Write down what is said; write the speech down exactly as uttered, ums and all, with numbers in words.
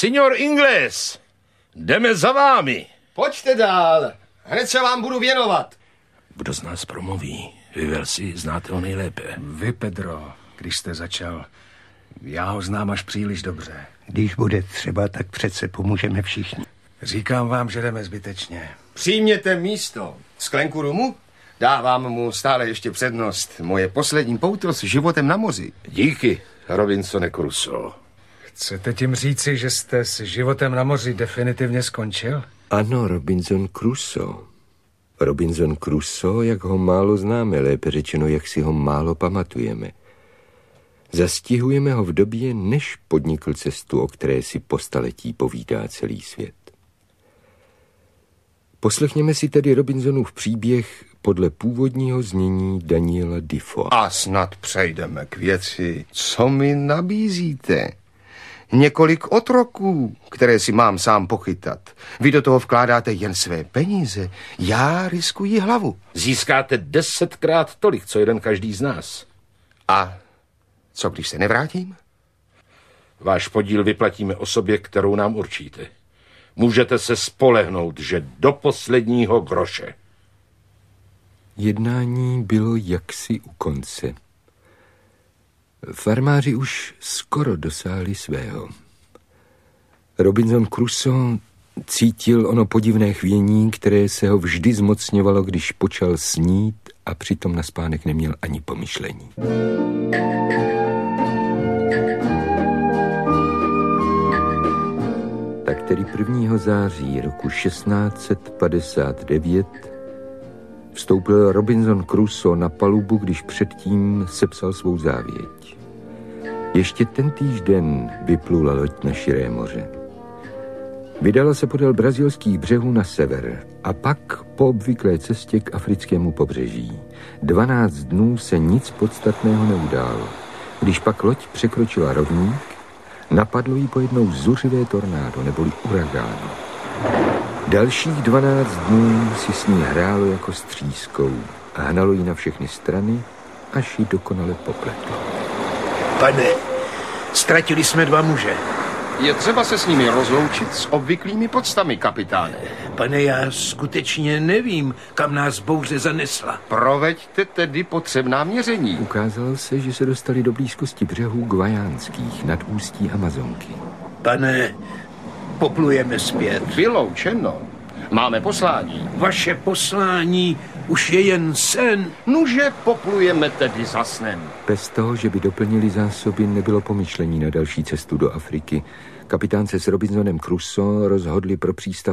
Signor Ingles, jdeme za vámi. Pojďte dál, hned se vám budu věnovat. Kdo z nás promluví? Vy, Versi, znáte ho nejlépe. Vy, Pedro, když jste začal. Já ho znám až příliš dobře. Když bude třeba, tak přece pomůžeme všichni. Říkám vám, že jdeme zbytečně. Přijměte místo. Sklenku rumu? Dávám mu stále ještě přednost. Moje poslední pouto s životem na moři. Díky, Robinsone Crusoe. Chcete tím říci, že jste s životem na moři definitivně skončil? Ano, Robinson Crusoe. Robinson Crusoe, jak ho málo známe, lépe řečeno, jak si ho málo pamatujeme. Zastihujeme ho v době, než podnikl cestu, o které si po staletí povídá celý svět. Poslechněme si tedy Robinsonův příběh podle původního znění Daniela Defoe. A snad přejdeme k věci. Co mi nabízíte? Několik otroků, které si mám sám pochytat. Vy do toho vkládáte jen své peníze. Já riskuji hlavu. Získáte desetkrát tolik, co jeden každý z nás. A co, když se nevrátím? Váš podíl vyplatíme osobě, kterou nám určíte. Můžete se spolehnout, že do posledního groše. Jednání bylo jaksi u konce. Farmáři už skoro dosáhli svého. Robinson Crusoe cítil ono podivné chvění, které se ho vždy zmocňovalo, když počal snít a přitom na spánek neměl ani pomyšlení. Tak tedy prvního září roku šestnáct set padesát devět vstoupil Robinson Crusoe na palubu, když předtím sepsal svou závěť. Ještě tentýž den vyplula loď na širé moře. Vydala se podél brazilských břehů na sever a pak po obvyklé cestě k africkému pobřeží. Dvanáct dnů se nic podstatného neudálo. Když pak loď překročila rovník, napadlo jí pojednou zuřivé tornádo neboli uragán. Dalších dvanáct dnů si s ní hrálo jako s třískou a hnalo jí na všechny strany, až ji dokonale popletlo. Pane, ztratili jsme dva muže. Je třeba se s nimi rozloučit s obvyklými podstami, kapitáne. Pane, já skutečně nevím, kam nás bouře zanesla. Proveďte tedy potřebná měření. Ukázalo se, že se dostali do blízkosti břehů Guajánských nad ústí Amazonky. Pane, poplujeme zpět. Vyloučeno. Máme poslání. Vaše poslání už je jen sen. Nuže poplujeme tedy za snem. Bez toho, že by doplnili zásoby, nebylo pomyšlení na další cestu do Afriky. Kapitán se s Robinsonem Crusoe rozhodli pro přístav